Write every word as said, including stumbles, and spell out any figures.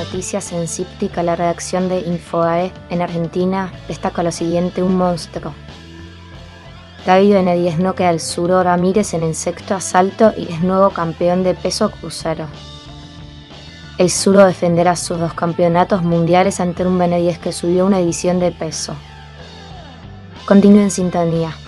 noticias en Cíptica, la redacción de Infobae en Argentina destaca lo siguiente: un monstruo. David Benavidez noquea al Zurdo Ramírez en el sexto asalto y es nuevo campeón de peso crucero. El Zurdo defenderá sus dos campeonatos mundiales ante un Benavidez que subió una edición de peso. Continúe en sintonía.